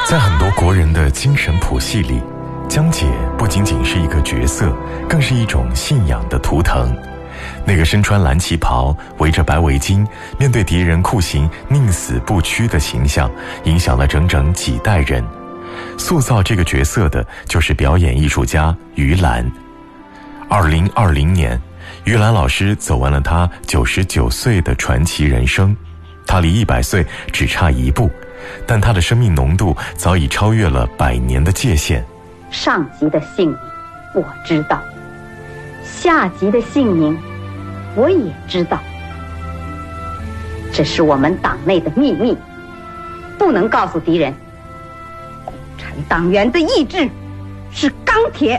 在很多国人的精神谱系里，江姐不仅仅是一个角色，更是一种信仰的图腾。那个身穿蓝旗袍，围着白围巾，面对敌人酷刑宁死不屈的形象，影响了整整几代人。塑造这个角色的就是表演艺术家于兰。2020年，于兰老师走完了她99岁的传奇人生。她离100岁只差一步，但她的生命浓度早已超越了100年的界限。 上级的姓名我知道，下级的姓名我也知道，这是我们党内的秘密，不能告诉敌人。共产党员的意志是钢铁，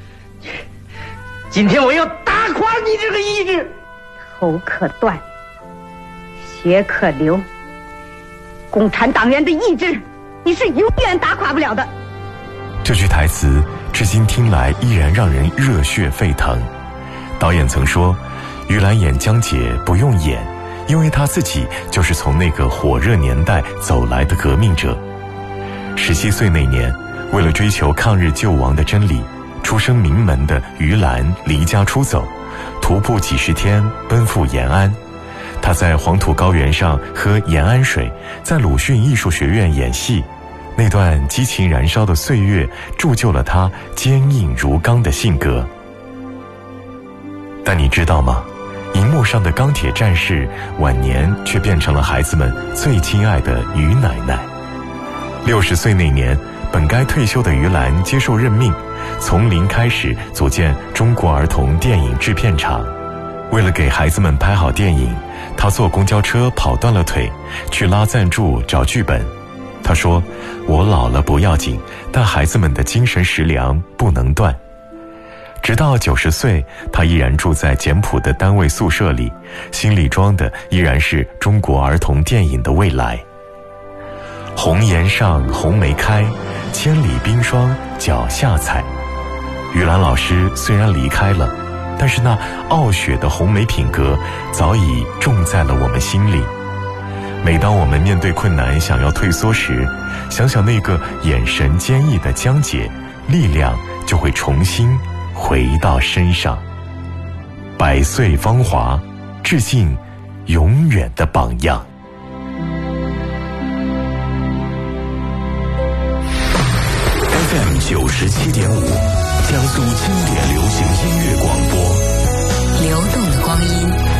今天我要打垮你这个意志。 头可断，血可流，共产党员的意志你是永远打垮不了的。 这句台词至今听来依然让人热血沸腾。导演曾说，于兰演江姐不用演，因为她自己就是从那个火热年代走来的革命者。17岁那年，为了追求抗日救亡的真理，出身名门的于兰离家出走，徒步几十天奔赴延安。她在黄土高原上喝延安水，在鲁迅艺术学院演戏。那段激情燃烧的岁月铸就了她坚硬如钢的性格。但你知道吗？荧幕上的钢铁战士晚年却变成了孩子们最亲爱的于奶奶。60岁那年，本该退休的于兰接受任命，从零开始组建中国儿童电影制片厂。为了给孩子们拍好电影，她坐公交车跑断了腿，去拉赞助找剧本。她说，我老了不要紧，但孩子们的精神食粮不能断。直到90岁，她依然住在简朴的单位宿舍里，心里装的依然是中国儿童电影的未来。红颜上红梅开，千里冰霜脚下踩。于兰老师虽然离开了，但是那傲雪的红梅品格早已种在了我们心里。每当我们面对困难想要退缩时，想想那个眼神坚毅的江姐，力量就会重新回到身上。100岁芳华，致敬永远的榜样。 FM 97.5，江苏经典流行音乐广播。 流动的光阴，